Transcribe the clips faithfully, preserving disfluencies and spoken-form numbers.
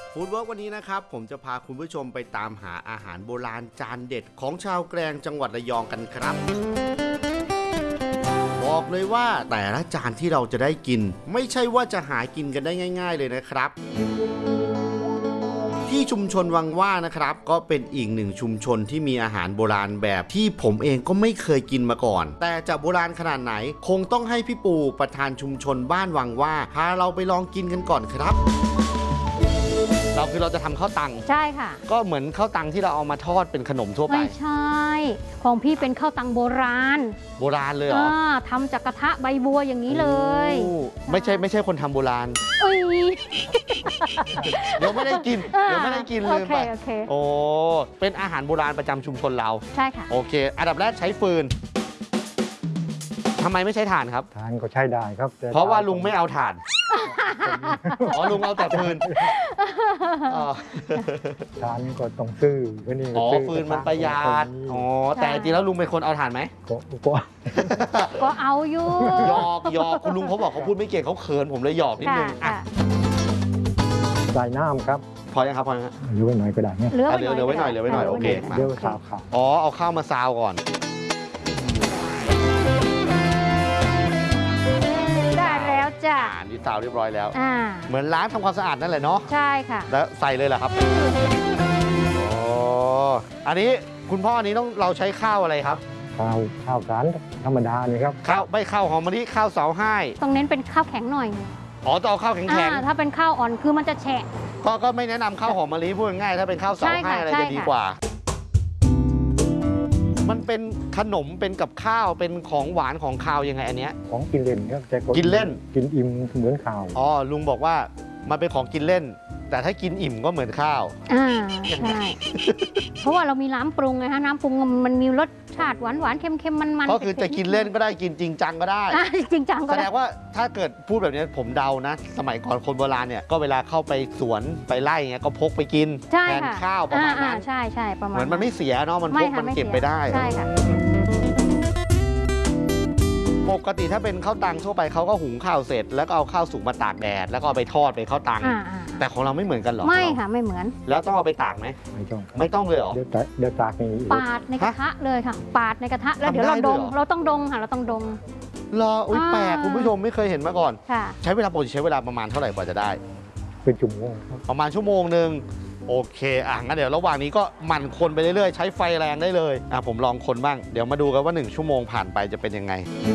ฟู้ดเวิร์กวันนี้นะครับผมจะพาคุณผู้ชมไปตามหาอาหารโบราณจานเด็ดของชาวแกลงจังหวัดระยองกันครับบอกเลยว่าแต่ละจานที่เราจะได้กินไม่ใช่ว่าจะหากินกันได้ง่ายๆเลยนะครับที่ชุมชนวังว่านะครับก็เป็นอีกหนึ่งชุมชนที่มีอาหารโบราณแบบที่ผมเองก็ไม่เคยกินมาก่อนแต่จะโบราณขนาดไหนคงต้องให้พี่ปูประธานชุมชนบ้านวังว่าพาเราไปลองกินกันก่อนครับเราคือเราจะทำข้าวตังใช่ค่ะก็เหมือนข้าวตังที่เราเอามาทอดเป็นขนมทั่วไปไม่ใช่ของพี่เป็นข้าวตังโบราณโบราณเลยเหรอทำจากกระทะใบบัวอย่างนี้เลยไม่ใช่ไม่ใช่คนทำโบราณเอ้ยเดี๋ยวไม่ได้กินเดี๋ยวไม่ได้กินเลยไปโอ้เป็นอาหารโบราณประจำชุมชนเราใช่ค่ะโอเคอันดับแรกใช้ฟืนทำไมไม่ใช้ถ่านครับถ่านก็ใช้ได้ครับเพราะว่าลุงไม่เอาถ่านอ๋อลุงเอาแต่ฟืนถ่านนี่ก็ต้องซื้อก็นี่อ๋อฟืนมันประหยัดอ๋อแต่จริงแล้วลุงเป็นคนเอาถ่านไหมก็ก็ก็เอาอยู่หยอกหยอกคุณลุงเขาบอกเขาพูดไม่เก่งเขาเขินผมเลยหยอกนิดนึงอ่ะใส่น้ำครับพอยังครับพอยังเหลือไว้หน่อยก็ได้เหลือเหลือไว้หน่อยเหลือไว้หน่อยโอเคเดี๋ยวซาวข้าวอ๋อเอาข้าวมาซาวก่อนจ้านี่ซาวเรียบร้อยแล้วเหมือนล้างทำความสะอาดนั่นแหละเนาะใช่ค่ะแล้วใส่เลยเหรอครับอ๋ออันนี้คุณพ่ออันนี้ต้องเราใช้ข้าวอะไรครับข้าวข้าวสารธรรมดานี่ครับข้าวไม่ข้าวหอมมะลิข้าวเสาให้ต้องเน้นเป็นข้าวแข็งหน่อยอ๋อต้องเอาข้าวแข็งแข็งถ้าเป็นข้าวอ่อนคือมันจะแฉะก็ก็ไม่แนะนำข้าวหอมมะลิพูดง่ายถ้าเป็นข้าวเสาให้อะไรจะดีกว่ามันเป็นขนมเป็นกับข้าวเป็นของหวานของคาวยังไงอันเนี้ยของกินเล่นครับแต่กินเล่นกินอิ่มเหมือนข้าวอ๋อลุงบอกว่ามันเป็นของกินเล่นแต่ถ้ากินอิ่มก็เหมือนข้าวอ่าใช่เพราะว่าเรามีน้ำปรุงไงฮะน้ำปรุงมันมีรสชาติหวานหวานเค็มเค็มมันมันก็คือจะกินเล่นก็ได้กินจริงจังก็ได้จริงจังก็ได้แสดงว่าถ้าเกิดพูดแบบนี้ผมเดานะสมัยก่อนคนโบราณเนี่ยก็เวลาเข้าไปสวนไปไร่เงี้ยก็พกไปกินแทนข้าวประมาณนั้นใช่ใช่ประมาณเหมือนมันไม่เสียเนาะมันพกมันเก็บไปได้ใช่ค่ะปกติถ้าเป็นข้าวตังทั่วไปเขาก็หุงข้าวเสร็จแล้วก็เอาข้าวสุกมาตากแดดแล้วก็เอาไปทอดเป็นข้าวตังแต่ของเราไม่เหมือนกันหรอไม่ค่ะไม่เหมือนแล้วต้องเอาไปตากไหมไม่ต้องไม่ต้องเลยหรอเดี๋ยวตากนี่ปาดในกระทะเลยค่ะปาดในกระทะแล้วเดี๋ยวเราดงเราต้องดงค่ะเราต้องดงรออุ้ยแปลกคุณผู้ชมไม่เคยเห็นมาก่อนใช้เวลาปกติใช้เวลาประมาณเท่าไหร่กว่าจะได้เป็นชั่วโมงประมาณชั่วโมงหนึ่งโอเคอ่ะงั้นเดี๋ยวระหว่างนี้ก็หมั่นคนไปเรื่อยๆใช้ไฟแรงได้เลยอ่ะผมลองคนบ้างเดี๋ยวมาดูกันว่าหนึ่งชั่วโมงผ่านไปจะเป็นยังไง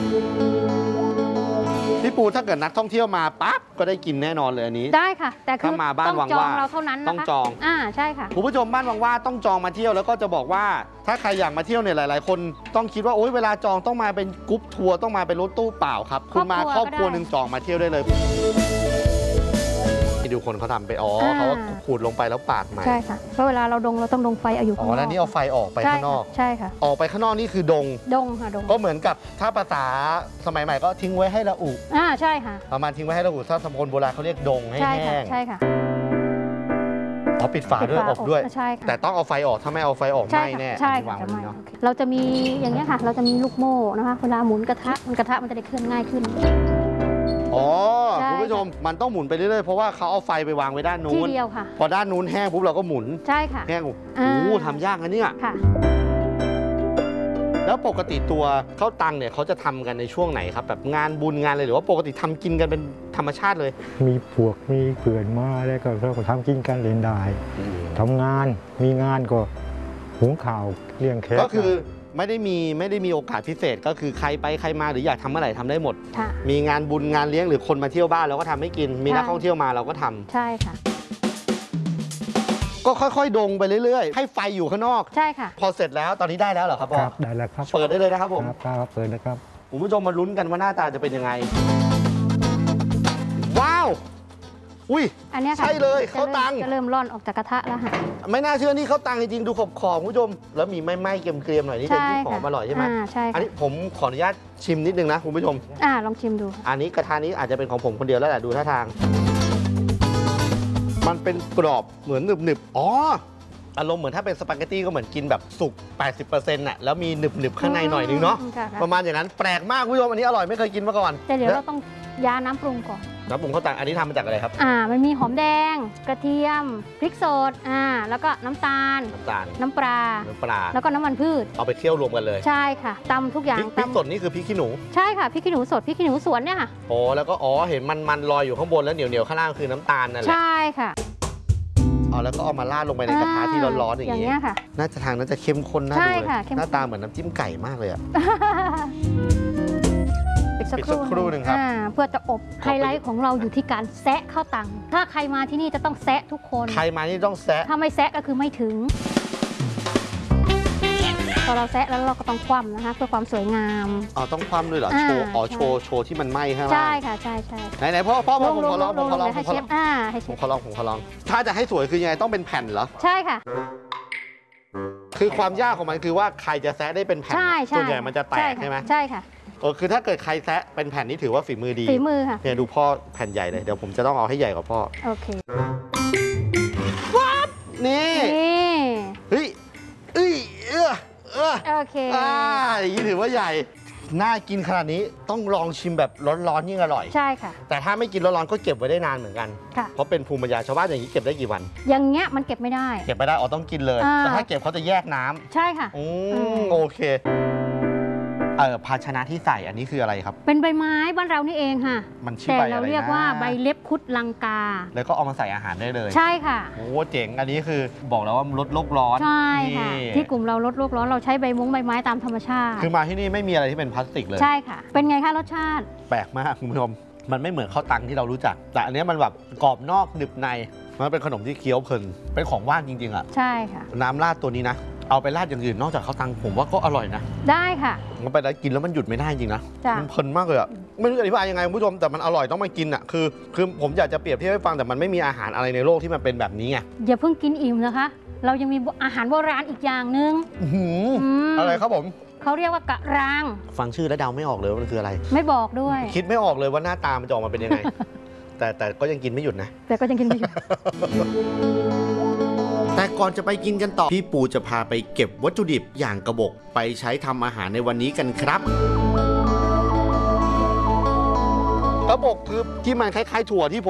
พี่ปูถ้าเกิดนักท่องเที่ยวมาปั๊บก็ได้กินแน่นอนเลยอันนี้ได้ค่ะแต่คือมาบ้านวังว่าเราเท่านั้นต้องจองอ่าใช่ค่ะคุณผู้ชมบ้านวังว่าต้องจองมาเที่ยวแล้วก็จะบอกว่าถ้าใครอยากมาเที่ยวเนี่ยหลายๆคนต้องคิดว่าโอ๊ยเวลาจองต้องมาเป็นกรุ๊ปทัวร์ต้องมาเป็นรถตู้เปล่าครับคุณมาครอบครัวหนึ่งจองมาเที่ยวได้เลยดูคนเขาทำไปอ๋อเขาขูดลงไปแล้วปาดใหม่ใช่ค่ะเพราะเวลาเราดงเราต้องดงไฟเอาอยู่ข้างนอกอ๋อแล้วนี่เอาไฟออกไปข้างนอกใช่ค่ะออกไปข้างนอกนี่คือดงดงค่ะดงก็เหมือนกับถ้าภาษาสมัยใหม่ก็ทิ้งไว้ให้ละอุอ่าใช่ค่ะประมาณทิ้งไว้ให้ละอุถ้าสมัยคนโบราณเขาเรียกดงให้แห้งใช่ค่ะอ๋อปิดฝาด้วยอบด้วยแต่ต้องเอาไฟออกถ้าไม่เอาไฟออกไม่แน่ใช่ค่ะจะไม่เราจะมีอย่างนี้ค่ะเราจะมีลูกโม่นะคะเวลาหมุนกระทะมันกระทะมันจะได้เคลื่อนง่ายขึ้นอ๋อคุณผู้ชมมันต้องหมุนไปเรื่อยๆเพราะว่าเขาเอาไฟไปวางไว้ด้านนู้นทีเดียวค่ะพอด้านนู้นแห้งปุ๊บเราก็หมุนใช่ค่ะแห้งโอ้โหทำยากนะเนี่ยค่ะแล้วปกติตัวข้าวตังเนี่ยเขาจะทำกันในช่วงไหนครับแบบงานบุญงานอะไรหรือว่าปกติทำกินกันเป็นธรรมชาติเลยมีพวกมีเพื่อนมาแล้วก็เราก็ทำกินกันเล่นได้ทำงานมีงานก็หุงข้าวเลี้ยงแขกก็คือไม่ได้มีไม่ได้มีโอกาสพิเศษก็คือใครไปใครมาหรืออยากทำเมื่อไหร่ทำได้หมดมีงานบุญงานเลี้ยงหรือคนมาเที่ยวบ้านเราก็ทำให้กินมีนักท่องเที่ยวมาเราก็ทำใช่ค่ะก็ค่อยๆดงไปเรื่อยๆให้ไฟอยู่ข้างนอกใช่ค่ะพอเสร็จแล้วตอนนี้ได้แล้วเหรอครับพ่อได้แล้วครับเปิดได้เลยนะครับผมครับเปิดนะครับคุณผู้ชมมาลุ้นกันว่าหน้าตาจะเป็นยังไงว้าวอุ้ยอันนี้ใช่เลยข้าวตังจะเริ่มร่อนออกจากกระทะแล้วค่ะไม่น่าเชื่อนี่ข้าวตังจริงๆดูขอบๆคุณผู้ชมแล้วมีไหม้ๆเกรียมๆหน่อยนี่จะยิ่งหอมอร่อยใช่ไหมใช่อันนี้ผมขออนุญาตชิมนิดนึงนะคุณผู้ชมอ่าลองชิมดูอันนี้กระทะนี้อาจจะเป็นของผมคนเดียวแล้วแหละดูท่าทางมันเป็นกรอบเหมือนหนึบๆอ๋ออารมณ์เหมือนถ้าเป็นสปาเกตตี้ก็เหมือนกินแบบสุก แปดสิบเปอร์เซ็นต์ น่ะแล้วมีหนึบๆข้างในหน่อยนึงเนาะประมาณอย่างนั้นแปลกมากคุณผู้ชมอันนี้อร่อยไม่เคยกินมาก่อนแต่เดี๋ยวเราต้องยาน้ำปรุงก่อนน้ำปรุงข้าวตังอันนี้ทำมาจากอะไรครับอ่ามันมีหอมแดงกระเทียมพริกสดอ่าแล้วก็น้ำตาลน้ำตาลน้ำปลาน้ำปลาแล้วก็น้ำมันพืชเอาไปเคี่ยวรวมกันเลยใช่ค่ะตำทุกอย่างพริกพริกตำสดนี่คือพริกขี้หนูใช่ค่ะพริกขี้หนูสดพริกขี้หนูสวนเนี่ยค่ะโอ้แล้วก็อ๋อเห็นมันมันลอยอยู่ข้างบนแล้วเหนียวเหนียวข้างล่างคือน้ำตาลนั่นแหละใช่ค่ะเอาแล้วก็เอามาราดลงไปในกระทะที่ร้อนๆอย่างอย่างนี้เงี้ยค่ะน่าจะทางน่าจะเข้มข้นน่าใช่ดูเลยค่ะเข้มข้นหน้าตาเหมือนน้ำจิ้มไก่มากเลยอะปิดสักปิดคสัรู่กครู่หนึ่งครับอ่าเพื่อจะอบขอไปไฮไลท์ของเราอยู่ที่การแซะข้าวตังถ้าใครมาที่นี่จะต้องแซะทุกคนใครมานี่ต้องแซะถ้าไม่แซะก็คือไม่ถึง พอเราแซะแล้วเราก็ต้องคว่ำนะคะเพื่อความสวยงามอ๋อต้องคว่ำด้วยเหรออ่าโชว์อ๋อใช่โชว์โชว์ที่มันไหม้ข้างล่างใช่ค่ะใช่ใช่ไหนไหนพ่อพ่อพ่อผมขอลองลผมงขอลองเลยผให้มขเชอลอฟงอ่าให้เชผมฟขอลองผมขอลอง ถ้าจะให้สวยคือยังไงต้องเป็นแผ่นเหรอใช่ค่ะคือความยากของมันคือว่าใครจะแซะได้เป็นแผ่นใช่ใช่ส่วนใหญ่มันจะแตกค่ใช่ไหมใช่ค่ะเออคือถ้าเกิดใครแซะเป็นแผ่นนี่ถือว่าฝีมือดีฝีมือค่ะเนี่ยดูพ่อแผ่นใหญ่เลยเดี๋ยวผมจะต้องเอาให้ใหญ่กว่าพ่อโอเคนี่นี่เฮ้ยเอ้ยเออเออโอเคอ่าอย่างนี้ถือว่าใหญ่น่ากินขนาดนี้ต้องลองชิมแบบร้อนๆยิ่งอร่อยใช่ค่ะแต่ถ้าไม่กินร้อนๆก็เก็บไว้ได้นานเหมือนกันค่ะเพราะเป็นภูมิปัญญาชาวบ้านอย่างนี้เก็บได้กี่วันอย่างเงี้ยมันเก็บไม่ได้เก็บไม่ได้อ๋อต้องกินเลยอ่าแต่ถ้าเก็บเขาจะแยกน้ำใช่ค่ะอือืมมโอเคเออภาชนะที่ใส่อันนี้คืออะไรครับเป็นใบไม้บ้านเรานี่เองค่ะมันชื่อแต่ใบอะไรนะเราเรียกว่าใบเล็บคุดลังกาแล้วก็เอามาใส่อาหารได้เลยใช่ค่ะโอ้เจ๋งอันนี้คือบอกแล้วว่าลดโลกร้อนใช่ค่ะนี่ที่กลุ่มเราลดโลกร้อนเราใช้ใบมุ้งใบไม้ตามธรรมชาติคือมาที่นี่ไม่มีอะไรที่เป็นพลาสติกเลยใช่ค่ะ เป็นไงคะรสชาติแปลกมากคุณผู้ชมมันไม่เหมือนข้าวตังที่เรารู้จัก แต่อันเนี้ยมันแบบกรอบนอกหนึบในมันเป็นขนมที่เคี้ยวเพลินเป็นของว่างจริงๆอะใช่ค่ะน้ำราดตัวนี้นะเอาไปราดอย่างอื่นนอกจากข้าวตังผมว่าก็อร่อยนะได้ค่ะมันไปแล้วกินแล้วมันหยุดไม่ได้จริงนะจ้ะมันเพลินมากเลยอะไม่รู้จะอธิบายยังไงคุณผู้ชมแต่มันอร่อยต้องมากินอะคือ คือผมอยากจะเปรียบเทียบให้ฟังแต่มันไม่มีอาหารอะไรในโลกที่มันเป็นแบบนี้ไงอย่าเพิ่งกินอิ่มนะคะ เรายังมีอาหารโบราณอีกอย่างหนึ่งอื้อหืออืมอะไรครับผมเขาเรียกว่ากะรางฟังชื่อแล้วเดาไม่ออกเลยว่ามันคืออะไรไม่บอกด้วยคิดไม่ออกเลยว่าหน้าตามันจะออกมาเป็นยัง ไง แต่แต่ก็ยังกินไม่หยุดนะแต่ก็ยังกินไม่หยุดแต่ก่อนจะไปกินกันต่อ พี่ปูจะพาไปเก็บวัตถุดิบอย่างกระบอกไปใช้ทำอาหารในวันนี้กันครับ กระบอกคือที่มันคล้ายๆถั่วที่